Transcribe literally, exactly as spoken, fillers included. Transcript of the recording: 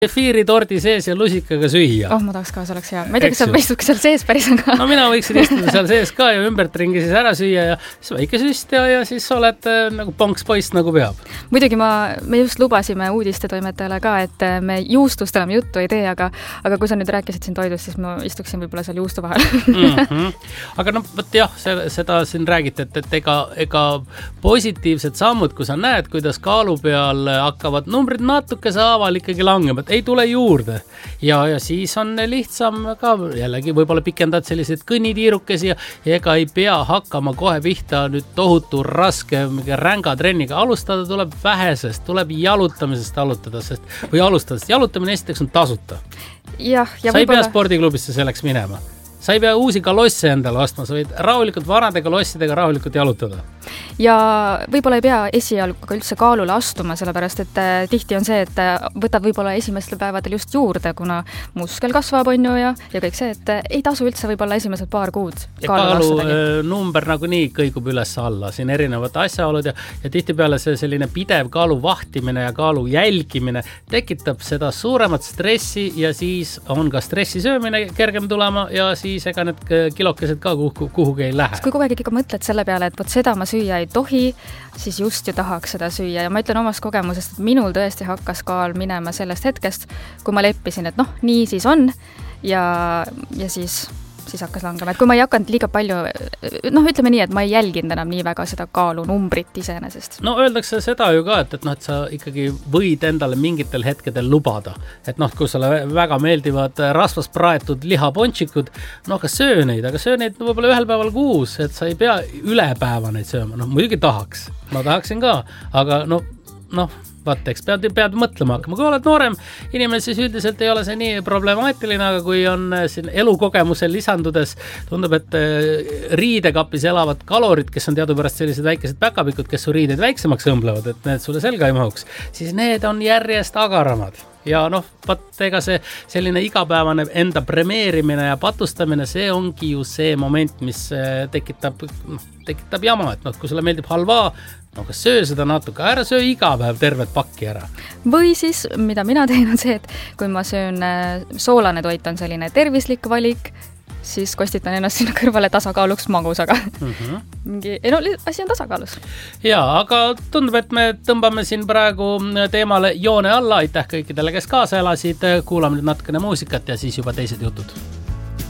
kefiiritordi sees ja lusikaga süüa. Oh, ma tahaks ka, see oleks hea. Ma ei tea, kas sa istuks seal sees päris on ka. No mina võiksin istuda seal sees ka ja ümbert ringi siis ära süüa ja siis väike süst ja, ja siis oled äh, nagu ponks poist nagu peab. Muidugi ma, me just lubasime uudistetoimetajale ka, et me juustust enam juttu ei tee, aga, aga kui sa nüüd rääkisid siin toidust, siis ma istuksin võib-olla seal juustu vahel. mm-hmm. Aga no võt jah, seda siin räägite, et, et ega, ega positiivsed sammud, kui sa näed, kuidas kaalu peal hakkavad numbrid natuke saaval ikkagi langema, ei tule juurde ja, ja siis on lihtsam ka jällegi võib-olla pikendad selliseid kõnnitiirukesi ja, ja ega ei pea hakkama kohe pihta nüüd tohutu raske ränga trenniga. Alustada tuleb vähesest, tuleb jalutamisest alutada, sest, või alustada, sest jalutamine esiteks on tasuta. Ja, ja sa ei võibolla... pea spordiklubisse selleks minema. Sa ei pea uusi kalosse endale ostma, sa võid rahulikult vanade kalossidega rahulikult jalutada. Ja võib-olla ei pea esialgu ka üldse kaalule astuma, sellepärast et äh, tihti on see, et äh, võtab võib-olla esimestel päevadel just juurde, kuna muskel kasvab on ju ja, ja kõik see, et äh, ei tasu üldse võib-olla esimesed paar kuud kaalule astudagi. Kaalu number nagu nii kõigub üles alla, siin erinevad asjaolud ja, ja tihtipeale see selline pidev kaalu vahtimine ja kaalu jälgimine tekitab seda suuremat stressi ja siis on ka stressi söömine kergem tulema ja siis ega need kilokesed ka kuhu, kuhugi ei lähe. Kui kogu aeg ikka mõtled selle peale, et võt seda ma süüa ei tohi, siis just ju tahaks seda süüa ja ma ütlen omast kogemusest, et minul tõesti hakkas kaal minema sellest hetkest, kui ma leppisin, et noh, nii siis on ja, ja siis, siis hakkas langema. Et kui ma ei hakanud liiga palju, noh, ütleme nii, et ma ei jälginud enam nii väga seda kaalu numbrit iseenesest. No öeldakse seda ju ka, et, et, noh, et sa ikkagi võid endale mingitel hetkedel lubada. Et noh, kui sulle väga meeldivad rasvast praetud lihapončikud, noh, ka söö neid, aga söö neid võib-olla ühel päeval kuus, et sa ei pea üle päeva neid sööma. Noh, muidugi tahaks. Ma tahaksin ka, aga noh, noh, vaat, eks pead, pead mõtlema hakkama. Kui oled noorem inimene, siis üldiselt ei ole see nii problemaatiline, aga kui on siin elukogemusel lisandudes, tundub, et riidekapis elavad kalorid, kes on teadupärast sellised väikesed päkapikud, kes su riideid väiksemaks õmblevad, et need sulle selga ei mahuks, siis need on järjest agaramad. Ja noh, pat, ega see selline igapäevane enda premeerimine ja patustamine, see ongi ju see moment, mis tekitab, noh, tekitab jama, et noh, kui sulle meeldib halva, no kas söö seda natuke, ära söö iga päev tervet pakki ära. Või siis, mida mina teen, on see, et kui ma söön soolane toit on selline tervislik valik, siis kostitan ennast sinna kõrvale tasakaaluks magusaga. Mm-hmm. Mingi, no, asi on tasakaalus. Jaa, aga tundub, et me tõmbame siin praegu teemale joone alla. Aitäh kõikidele, kes kaasa elasid. Kuulame nüüd natukene muusikat ja siis juba teised jutud.